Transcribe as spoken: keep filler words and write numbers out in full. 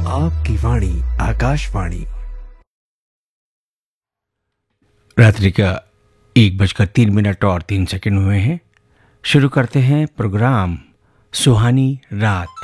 आपकी वाणी आकाशवाणी। रात्रि का एक बजकर तीन मिनट और तीन सेकंड हुए हैं। शुरू करते हैं प्रोग्राम सुहानी रात।